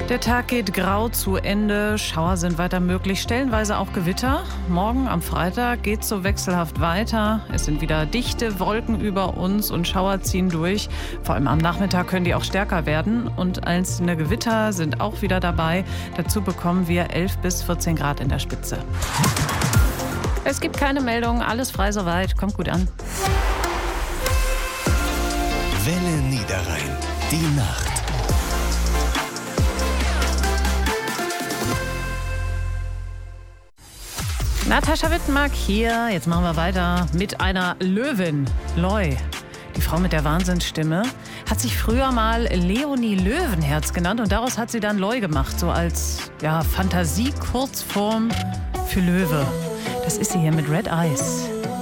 Der Tag geht grau zu Ende, Schauer sind weiter möglich, stellenweise auch Gewitter. Morgen am Freitag geht es so wechselhaft weiter. Es sind wieder dichte Wolken über uns und Schauer ziehen durch. Vor allem am Nachmittag können die auch stärker werden und einzelne Gewitter sind auch wieder dabei. Dazu bekommen wir 11 bis 14 Grad in der Spitze. Es gibt keine Meldungen, alles frei soweit, kommt gut an. Welle Niederrhein, die Nacht. Natascha Wittenmark hier. Jetzt machen wir weiter mit einer Löwin. Loi, die Frau mit der Wahnsinnsstimme, hat sich früher mal Leonie Löwenherz genannt und daraus hat sie dann Loi gemacht, so als Fantasie-Kurzform für Löwe. Das ist sie hier mit Red Eyes.